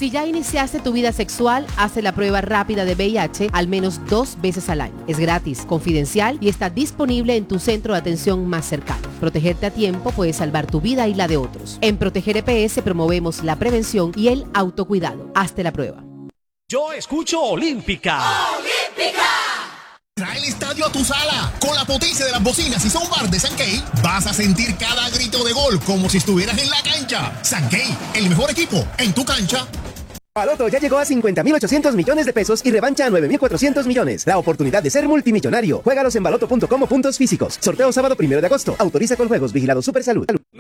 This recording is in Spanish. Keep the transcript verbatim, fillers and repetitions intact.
Si ya iniciaste tu vida sexual, haz la prueba rápida de V I H al menos dos veces al año. Es gratis, confidencial y está disponible en tu centro de atención más cercano. Protegerte a tiempo puede salvar tu vida y la de otros. En Proteger E P S promovemos la prevención y el autocuidado. Hazte la prueba. Yo escucho Olímpica. ¡Olímpica! Trae el estadio a tu sala. Con la potencia de las bocinas y soundbar de Sankey, vas a sentir cada grito de gol como si estuvieras en la cancha. Sankey, el mejor equipo en tu cancha. Baloto ya llegó a cincuenta mil ochocientos millones de pesos y revancha a nueve mil cuatrocientos millones. La oportunidad de ser multimillonario. Juégalos en baloto punto com o puntos físicos. Sorteo sábado primero de agosto. Autoriza con juegos. Vigilado Supersalud.